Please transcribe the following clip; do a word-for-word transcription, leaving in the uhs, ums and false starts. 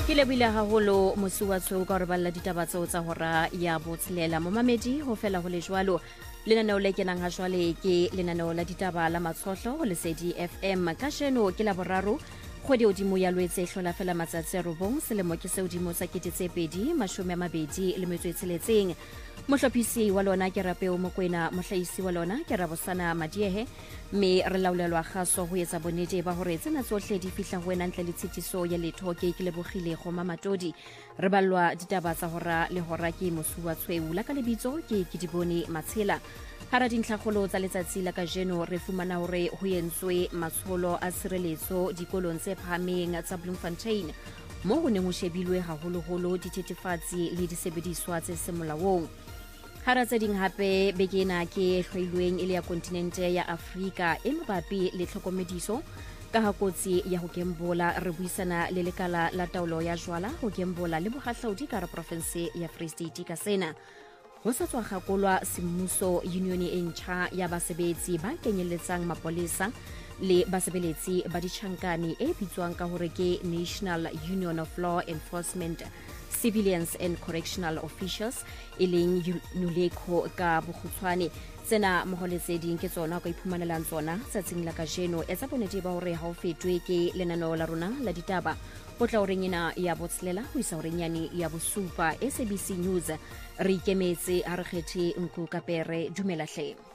Ke lebile haholo mosi wa tshweu ka hore balla ditaba tseo tsa hora ya botshelela mo mamedi ho fela ho le jwalo lenaneo le kenang ha jwale ke lenaneo la ditaba la matshohlo ho Lesedi F M ka sheno ke la boraro kgwedi hodimo ya Lwetse hlola fela matsatsi a robong selemo ke seo dimo sa kete tse pedi mashome a mabedi le metso e tsheletseng mohlophisi wa lona ke Rapeo Mokoena mohlahisi wa lona ke Rabosana Madiehe me re laolelwa kgaso ho etsa bonnete ba hore tsena tsohle di fihla ho wena ntle le tshitiso ya letho ke ke lebogile go mamatodi re ballwa ditaba tsa hora le hora ke mosu wa tshweu la ka lebitso ke ke dibone matshela hara dintlhakgolo tsa letsatsi la kajeno re fumana hore ho yentswe matsholo a sireletso dikolong tse phahameng tsa Bloemfontein mo ho neng ho shebilwe haholoholo dithethefatsi le disebediswa tse semolaong hara tse ding hape bekena ke hlwailweng e le ya kontinente ya Afrika e mabapi le tlhokomediso ka ha kotsi ya ho gembola re buisana le lekala la taolo ya jwala ho gembola le bohahlaudi ka hara province ya Free State ka sena ho sa tswa kgakolwa semmuso union e ntjha ya basebetsi ba kenyelletsang mapolesa le basebeletsi ba ditjhankane e bitswang ka hore ke National Union of Law Enforcement Civilians and Correctional Officials e leng NULECO ka bokgutshwane tsena moholetseding ke tsona go iphumanelang tsona tsatsing la kajeno etsa bonnete ba hore ha o fetwe ke lenaneo la rona la ditaba o tla o rengena ya botshelela ho isa o renyane ya bosupa S A B C News re ikemetse ha re kgethe nku kapere dumela hle